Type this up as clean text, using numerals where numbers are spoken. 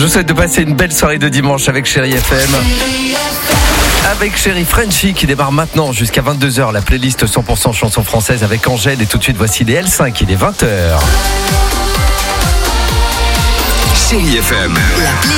vous souhaite de passer une belle soirée de dimanche avec Chérie FM. Avec Chérie Frenchy qui démarre maintenant jusqu'à 22h, la playlist 100% chansons françaises avec Angèle. Et tout de suite, voici les L5, il est 20h. Chérie FM.